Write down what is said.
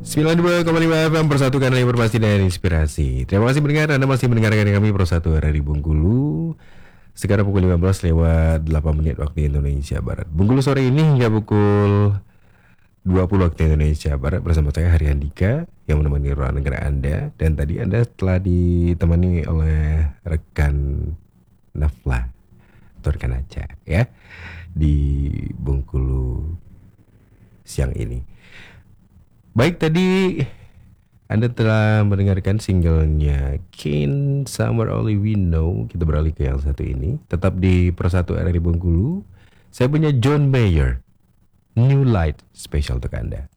92,5 FM Persatukan Informasi dan Inspirasi. Terima kasih mendengar. Anda masih mendengarkan kami Persatu dari Bengkulu. Sekarang pukul 15 lewat 8 menit waktu Indonesia Barat. Bengkulu sore ini hingga pukul 20 waktu Indonesia Barat bersama saya Hari Andika yang menemani ruang negara Anda. Dan tadi Anda telah ditemani oleh rekan Nafla atau rekan Aca ya di Bengkulu siang ini. Baik, tadi Anda telah mendengarkan singlenya King Summer Only We Know. Kita beralih ke yang satu ini. Tetap di Persatu RRI Bengkulu. Saya punya John Mayer, New Light, spesial untuk Anda.